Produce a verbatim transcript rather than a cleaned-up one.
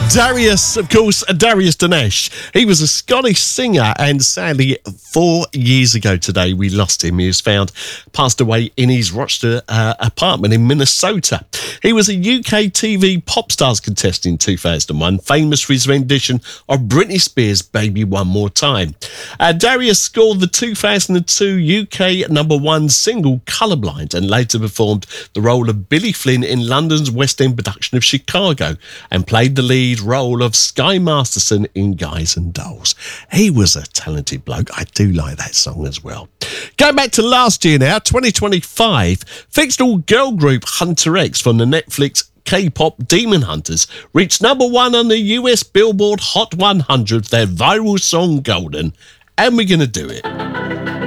Darius, of course, Darius Dinesh. He was a Scottish singer, and sadly, four years ago today, we lost him. He was found passed away in his Rochester uh, apartment in Minnesota. He was a U K T V Pop Stars contestant in two thousand one, famous for his rendition of Britney Spears' Baby One More Time. Uh, Darius scored the two thousand two U K number one single Colourblind, and later performed the role of Billy Flynn in London's West End production of Chicago, and played the lead role of Sky Masterson in Guys and Dolls. He was a talented bloke. I do like that song as well. Going back to last year now, twenty twenty-five, fixed all girl group Hunter X from the Netflix K-pop Demon Hunters reached number one on the U S Billboard Hot one hundred, their viral song Golden, and we're going to do it.